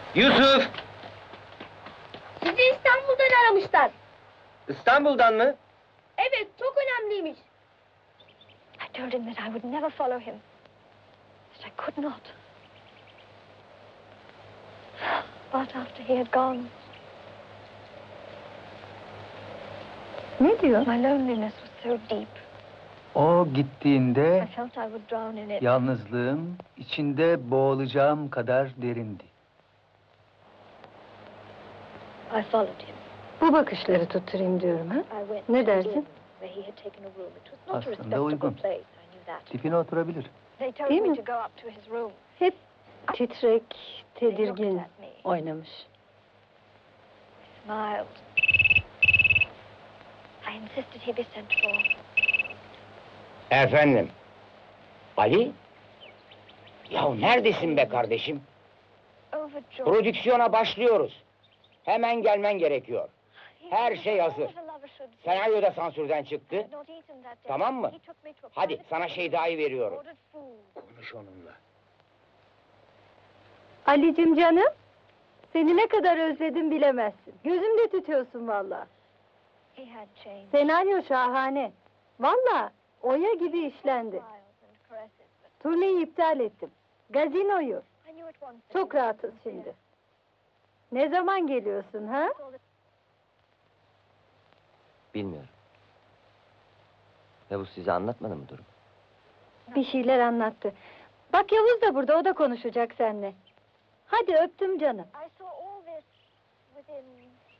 Yusuf! Sizi İstanbul'dan aramışlar. İstanbul'dan mı? Evet, çok önemliymiş. I told him that I would never follow him. That I could not. But after he had gone... Ne diyor? My loneliness was so deep. O gittiğinde I felt I would drown in it. yalnızlığım içinde boğulacağım kadar derindi. I followed him. Bu bakışları tutturayım diyorum ha? I went Ne to the dersin? inn where he had taken a room. It was not a Aslında respectable uygun. place, I knew that. Tipine oturabilir. They told Değil me mi? to go up to his room. Hep titrek, They tedirgin looked at me, oynamış. smiled. I insisted he be sent for. Efendim? Ali? Ya neredesin be kardeşim? Overjoyed. Prodüksiyona başlıyoruz. Hemen gelmen gerekiyor. Her şey hazır. What a lover should be. Senaryo da sansürden çıktı. I had not eaten that day. Tamam mı? He took me to a Hadi private sana Şeyda'yı veriyorum. ordered food. Konuş onunla. Ali'cim canım, seni ne kadar özledim bilemezsin. Gözümde tutuyorsun vallahi. He had changed. Senaryo şahane. Vallahi Oya gibi işlendi. Smiles and caresses, but Turneyi iptal ettim. Gazinoyu. I knew at once that Çok he was rahatız sincere. şimdi. Ne zaman geliyorsun ha? Bilmiyorum. Yavuz size anlatmadı mı durum? Bir şeyler anlattı. Bak Yavuz da burada, o da konuşacak seninle. Hadi öptüm canım. I